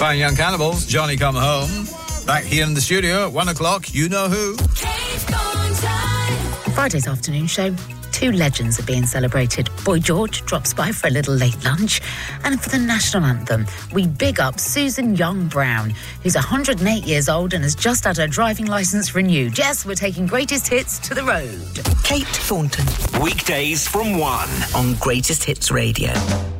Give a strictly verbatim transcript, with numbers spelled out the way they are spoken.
Fine Young Cannibals, Johnny Come Home. Back here in the studio at one o'clock, you know who. Friday's afternoon show. Two legends are being celebrated. Boy George drops by for a little late lunch. And for the national anthem, we big up Susan Young-Brown, who's one hundred eight years old and has just had her driving licence renewed. Yes, we're taking greatest hits to the road. Kate Thornton. Weekdays from one on Greatest Hits Radio.